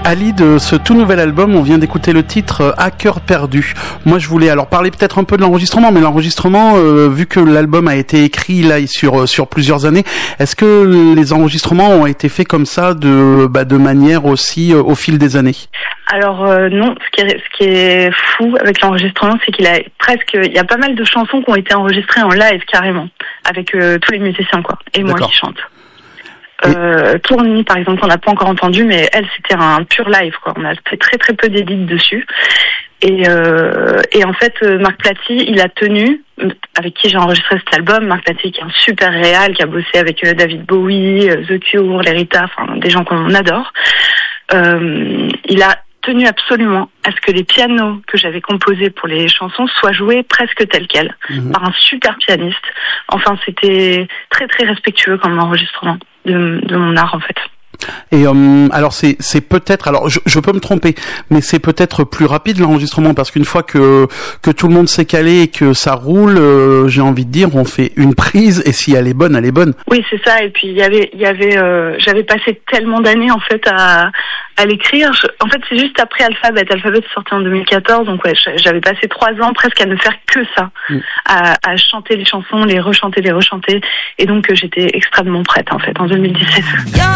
Ali, de ce tout nouvel album, on vient d'écouter le titre À cœur perdu. Moi, je voulais alors parler peut-être un peu de l'enregistrement, mais l'enregistrement, vu que l'album a été écrit là sur plusieurs années, est-ce que les enregistrements ont été faits comme ça de manière aussi au fil des années? Alors non, ce qui est fou avec l'enregistrement, c'est il y a pas mal de chansons qui ont été enregistrées en live carrément, avec tous les musiciens quoi, et moi qui chante. Tourny par exemple, on n'a pas encore entendu, mais elle c'était un pur live quoi. On a fait très très peu d'édits dessus. Et en fait, Marc Platy, il a tenu, avec qui j'ai enregistré cet album, Marc Platy qui est un super réal, qui a bossé avec David Bowie, The Cure, les Rita, enfin des gens qu'on adore. Il a tenu absolument à ce que les pianos que j'avais composés pour les chansons soient joués presque tels quels, par un super pianiste. Enfin, c'était très très respectueux comme enregistrement de mon art en fait. Et alors c'est peut-être, alors je peux me tromper, mais c'est peut-être plus rapide l'enregistrement, parce qu'une fois que tout le monde s'est calé et que ça roule, j'ai envie de dire, on fait une prise et si elle est bonne, elle est bonne. Oui, c'est ça. Et puis il y avait j'avais passé tellement d'années en fait à l'écrire. En fait, c'est juste après Alphabet est sorti en 2014, donc ouais, j'avais passé 3 ans presque à ne faire que ça, à chanter les chansons, les rechanter, et donc j'étais extrêmement prête en fait en 2017.